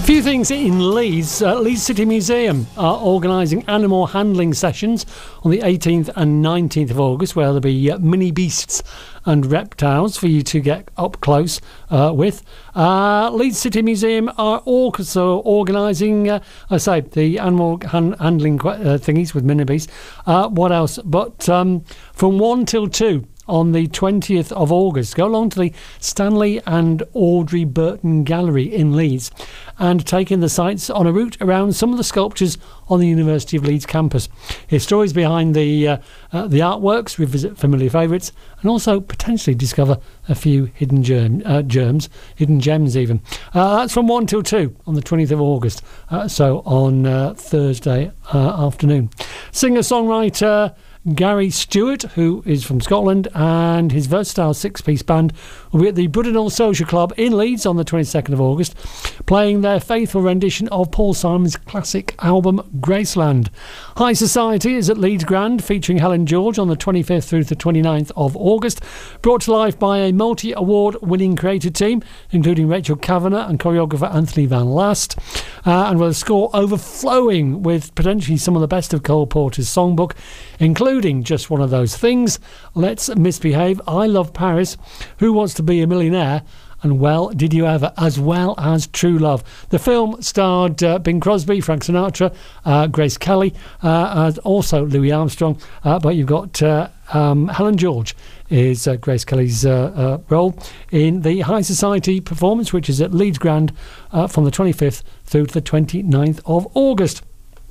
A few things in Leeds. Leeds City Museum are organising animal handling sessions on the 18th and 19th of August, where there'll be mini beasts and reptiles for you to get up close with. Leeds City Museum are also organising, the animal handling thingies with mini beasts. What else? But from 1 till 2 on the 20th of August, go along to the Stanley and Audrey Burton Gallery in Leeds and take in the sights on a route around some of the sculptures on the University of Leeds campus. Hear stories behind the artworks, revisit familiar favourites, and also potentially discover a few hidden hidden gems even. That's from 1 till 2 on the 20th of August, so on Thursday afternoon. Singer-songwriter Gary Stewart, who is from Scotland, and his versatile six-piece band will be at the Brudenell Social Club in Leeds on the 22nd of August, playing their faithful rendition of Paul Simon's classic album Graceland. High Society is at Leeds Grand, featuring Helen George on the 25th through the 29th of August, brought to life by a multi-award winning creative team, including Rachel Kavanagh and choreographer Anthony Van Last, and with a score overflowing with potentially some of the best of Cole Porter's songbook, including Just One of Those Things, Let's Misbehave, I Love Paris, Who Wants to Be a Millionaire, and Well, Did You Ever, as well as True Love. The film starred Bing Crosby, Frank Sinatra, Grace Kelly, and also Louis Armstrong, but you've got Helen George is Grace Kelly's role in the High Society performance, which is at Leeds Grand from the 25th through to the 29th of August.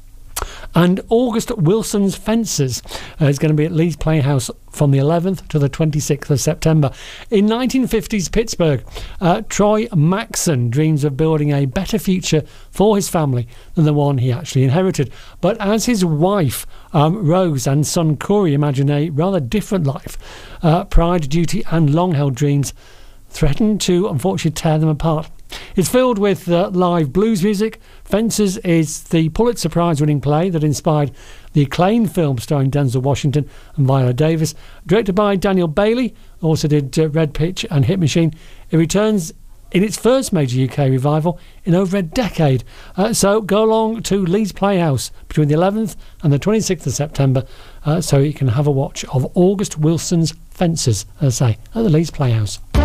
And August Wilson's Fences is going to be at Leeds Playhouse from the 11th to the 26th of September. In 1950s Pittsburgh, Troy Maxson dreams of building a better future for his family than the one he actually inherited. But as his wife, Rose, and son Corey imagine a rather different life, pride, duty and long-held dreams threaten to unfortunately tear them apart. It's filled with live blues music. Fences is the Pulitzer Prize-winning play that inspired the acclaimed film starring Denzel Washington and Viola Davis. Directed by Daniel Bailey, also did Red Pitch and Hit Machine. It returns in its first major UK revival in over a decade. So go along to Leeds Playhouse between the 11th and the 26th of September so you can have a watch of August Wilson's Fences, as I say, at the Leeds Playhouse.